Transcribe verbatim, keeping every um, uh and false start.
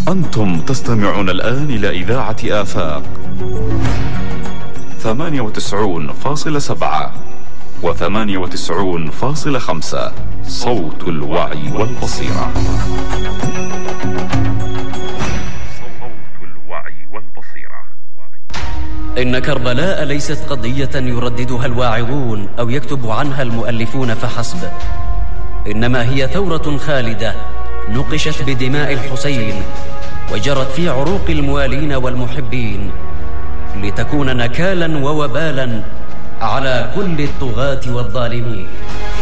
أنتم تستمعون الآن إلى إذاعة آفاق ثمانية وتسعون فاصلة سبعة وثمانية وتسعون فاصلة خمسة، صوت الوعي والبصيرة. صوت الوعي والبصيرة. إن كربلاء ليست قضية يرددها الواعظون أو يكتب عنها المؤلفون فحسب، إنما هي ثورة خالدة نقشت بدماء الحسين وجرت في عروق الموالين والمحبين، لتكون نكالا ووبالا على كل الطغاة والظالمين.